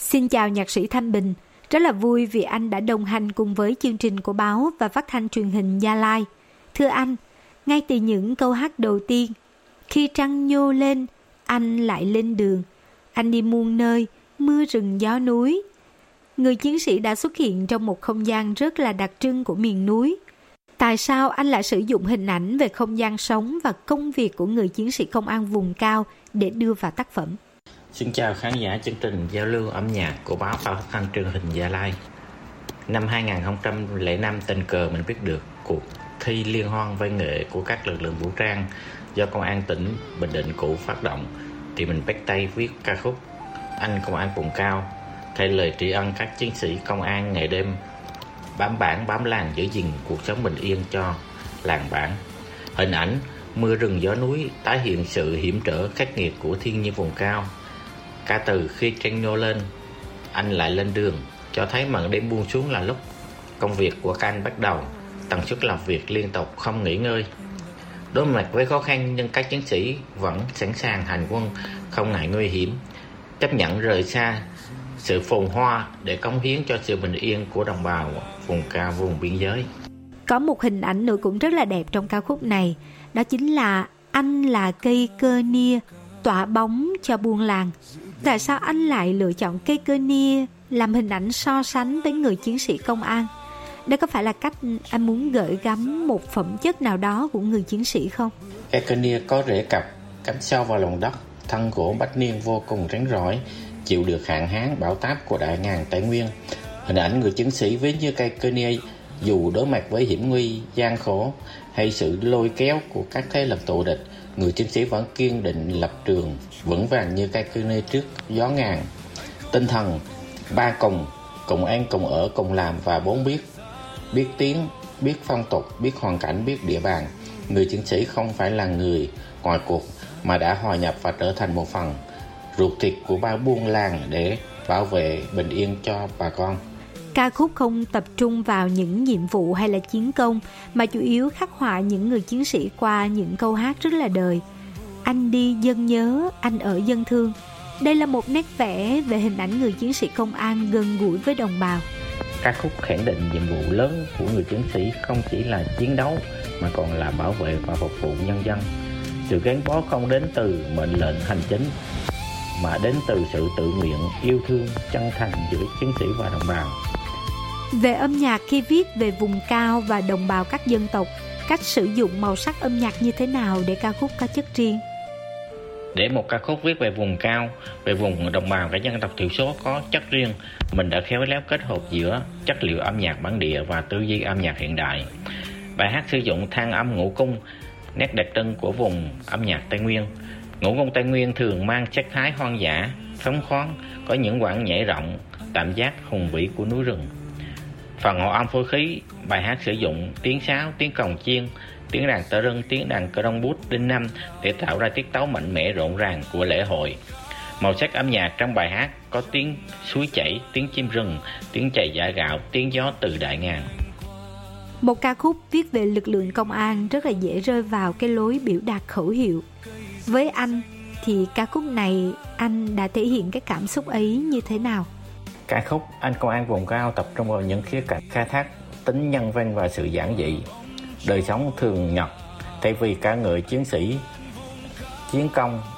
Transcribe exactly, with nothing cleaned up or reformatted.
Xin chào nhạc sĩ Thanh Bình, rất là vui vì anh đã đồng hành cùng với chương trình của báo và phát thanh truyền hình Gia Lai. Thưa anh, ngay từ những câu hát đầu tiên, khi trăng nhô lên, anh lại lên đường, anh đi muôn nơi, mưa rừng gió núi. Người chiến sĩ đã xuất hiện trong một không gian rất là đặc trưng của miền núi. Tại sao anh lại sử dụng hình ảnh về không gian sống và công việc của người chiến sĩ công an vùng cao để đưa vào tác phẩm? Xin chào khán giả chương trình giao lưu âm nhạc của báo và phát thanh truyền hình Gia Lai. Năm hai không không năm, tình cờ mình biết được cuộc thi liên hoan văn nghệ của các lực lượng vũ trang do Công an tỉnh Bình Định cũ phát động, thì mình bắt tay viết ca khúc Anh Công an vùng cao, thay lời tri ân các chiến sĩ công an ngày đêm bám bản bám làng giữ gìn cuộc sống bình yên cho làng bản. Hình ảnh mưa rừng gió núi tái hiện sự hiểm trở khắc nghiệt của thiên nhiên vùng cao. Ca từ khi trăng nhô lên, anh lại lên đường, cho thấy màn đêm buông xuống là lúc công việc của các anh bắt đầu, tần suất làm việc liên tục không nghỉ ngơi. Đối mặt với khó khăn nhưng các chiến sĩ vẫn sẵn sàng hành quân, không ngại nguy hiểm, chấp nhận rời xa sự phồn hoa để cống hiến cho sự bình yên của đồng bào vùng cao vùng biên giới. Có một hình ảnh nữa cũng rất là đẹp trong ca khúc này, đó chính là anh là cây cơ nia tỏa bóng cho buôn làng. Tại sao anh lại lựa chọn cây cơ nia làm hình ảnh so sánh với người chiến sĩ công an? Đây có phải là cách anh muốn gửi gắm một phẩm chất nào đó của người chiến sĩ không? Cây cơ nia có rễ cặp, cắm sâu vào lòng đất, thân gỗ bách niên vô cùng rắn rỏi, chịu được hạn hán bão táp của đại ngàn Tây Nguyên. Hình ảnh người chiến sĩ ví như cây cơ nia, dù đối mặt với hiểm nguy, gian khổ hay sự lôi kéo của các thế lực thù địch, người chiến sĩ vẫn kiên định lập trường, vững vàng như cây cơ nia trước gió ngàn. Tinh thần ba cùng, cùng ăn, cùng ở, cùng làm và bốn biết. Biết tiếng, biết phong tục, biết hoàn cảnh, biết địa bàn. Người chiến sĩ không phải là người ngoài cuộc mà đã hòa nhập và trở thành một phần ruột thịt của ba buôn làng để bảo vệ bình yên cho bà con. Ca khúc không tập trung vào những nhiệm vụ hay là chiến công, mà chủ yếu khắc họa những người chiến sĩ qua những câu hát rất là đời. Anh đi dân nhớ, anh ở dân thương. Đây là một nét vẽ về hình ảnh người chiến sĩ công an gần gũi với đồng bào. Ca khúc khẳng định nhiệm vụ lớn của người chiến sĩ không chỉ là chiến đấu mà còn là bảo vệ và phục vụ nhân dân. Sự gắn bó không đến từ mệnh lệnh hành chính mà đến từ sự tự nguyện, yêu thương, chân thành giữa chiến sĩ và đồng bào. Về âm nhạc, khi viết về vùng cao và đồng bào các dân tộc, cách sử dụng màu sắc âm nhạc như thế nào để ca khúc có chất riêng? Để một ca khúc viết về vùng cao, về vùng đồng bào các dân tộc thiểu số có chất riêng, mình đã khéo léo kết hợp giữa chất liệu âm nhạc bản địa và tư duy âm nhạc hiện đại. Bài hát sử dụng than âm ngũ cung, nét đặc trưng của vùng âm nhạc Tây Nguyên. Ngũ cung Tây Nguyên thường mang chất thái hoang dã, phóng khoáng, có những quãng nhảy rộng, cảm giác hùng vĩ của núi rừng. Phần hòa âm phối khí, bài hát sử dụng tiếng sáo, tiếng cồng chiên, tiếng đàn tơ rưng, tiếng đàn cơ đông bút, đinh năm để tạo ra tiết tấu mạnh mẽ rộn ràng của lễ hội. Màu sắc âm nhạc trong bài hát có tiếng suối chảy, tiếng chim rừng, tiếng chày giã gạo, tiếng gió từ đại ngàn. Một ca khúc viết về lực lượng công an rất là dễ rơi vào cái lối biểu đạt khẩu hiệu. Với anh thì ca khúc này anh đã thể hiện cái cảm xúc ấy như thế nào? Ca khúc Anh Công an vùng cao tập trung vào những khía cạnh khai thác tính nhân văn và sự giản dị, đời sống thường nhật, thay vì ca ngợi chiến sĩ chiến công